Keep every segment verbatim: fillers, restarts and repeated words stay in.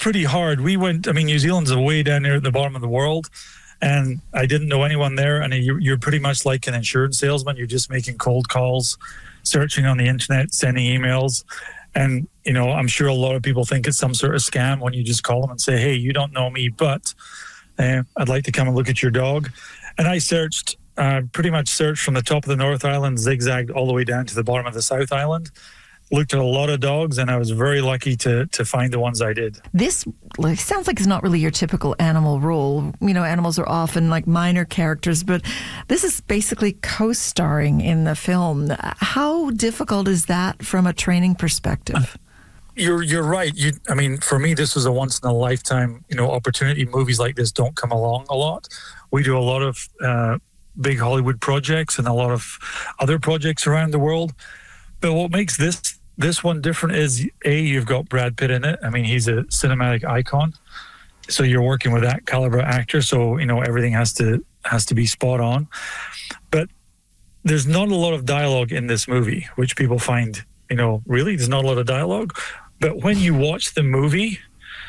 pretty hard. We went, I mean, New Zealand's way down there at the bottom of the world, and I didn't know anyone there. And you're, you're pretty much like an insurance salesman. You're just making cold calls, searching on the internet, sending emails. And, you know, I'm sure a lot of people think it's some sort of scam when you just call them and say, hey, you don't know me, but uh, I'd like to come and look at your dog. And I searched, uh, pretty much searched from the top of the North Island, zigzagged all the way down to the bottom of the South Island. Looked at a lot of dogs, and I was very lucky to to find the ones I did. This like sounds like it's not really your typical animal role. You know, animals are often like minor characters, but this is basically co-starring in the film. How difficult is that from a training perspective? You're you're right. You, I mean, for me, this was a once in a lifetime, you know, opportunity. Movies like this don't come along a lot. We do a lot of uh, big Hollywood projects and a lot of other projects around the world. But what makes this this one different is, A, you've got Brad Pitt in it. I mean, he's a cinematic icon. So you're working with that caliber actor. So, you know, everything has to has to be spot on. But there's not a lot of dialogue in this movie, which people find, you know, really, there's not a lot of dialogue. But when you watch the movie,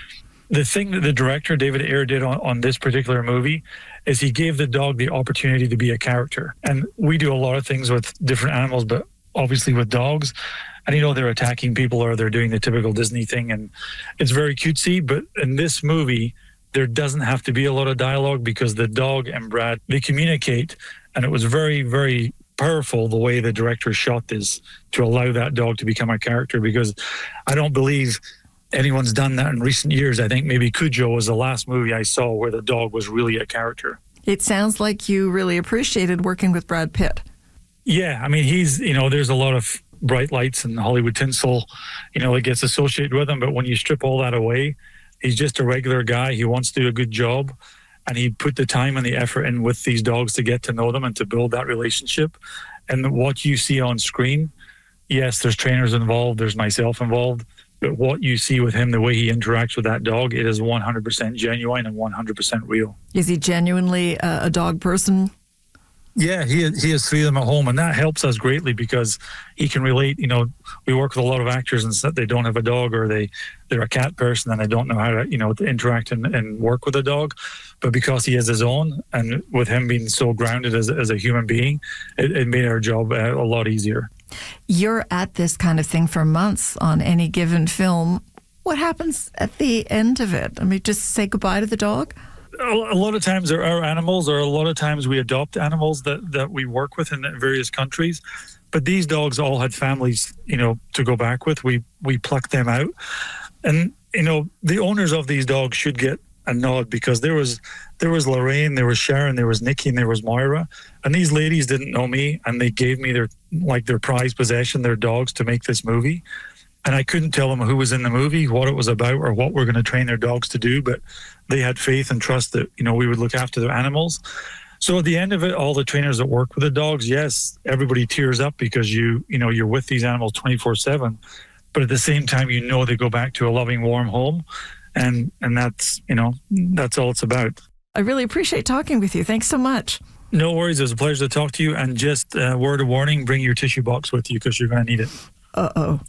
the thing that the director, David Ayer, did on, on this particular movie is he gave the dog the opportunity to be a character. And we do a lot of things with different animals, but obviously with dogs, and you know, they're attacking people or they're doing the typical Disney thing, and it's very cutesy. But in this movie, there doesn't have to be a lot of dialogue because the dog and Brad, they communicate, and it was very, very powerful the way the director shot this to allow that dog to become a character, because I don't believe anyone's done that in recent years. I think maybe Cujo was the last movie I saw where the dog was really a character. It sounds like you really appreciated working with Brad Pitt. Yeah, I mean, he's, you know, there's a lot of bright lights and Hollywood tinsel, you know, that gets associated with him. But when you strip all that away, he's just a regular guy. He wants to do a good job. And he put the time and the effort in with these dogs to get to know them and to build that relationship. And what you see on screen, yes, there's trainers involved, there's myself involved. But what you see with him, the way he interacts with that dog, it is one hundred percent genuine and one hundred percent real. Is he genuinely a, a dog person? Yeah, he he has three of them at home, and that helps us greatly because he can relate. You know, we work with a lot of actors and that they don't have a dog, or they they're a cat person and they don't know how to, you know, to interact and, and work with a dog. But because he has his own, and with him being so grounded as as a human being, it, it made our job a, a lot easier. You're at this kind of thing for months on any given film. What happens at the end of it? I mean, just say goodbye to the dog? A lot of times there are animals, or a lot of times we adopt animals that, that we work with in various countries. But these dogs all had families, you know, to go back with. We we plucked them out. And, you know, the owners of these dogs should get a nod, because there was there was Lorraine, there was Sharon, there was Nikki, and there was Moira. And these ladies didn't know me, and they gave me their, like, their prized possession, their dogs, to make this movie. And I couldn't tell them who was in the movie, what it was about, or what we're going to train their dogs to do. But they had faith and trust that, you know, we would look after their animals. So at the end of it, all the trainers that work with the dogs, yes, everybody tears up because you, you know, you're with these animals twenty-four seven. But at the same time, you know, they go back to a loving, warm home. And, and that's, you know, that's all it's about. I really appreciate talking with you. Thanks so much. No worries. It was a pleasure to talk to you. And just a uh, word of warning, bring your tissue box with you because you're going to need it. Uh-oh.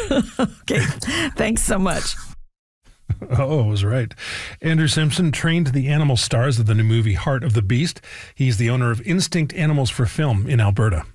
Okay. Thanks so much. Oh, I was right. Andrew Simpson trained the animal stars of the new movie Heart of the Beast. He's the owner of Instinct Animals for Film in Alberta.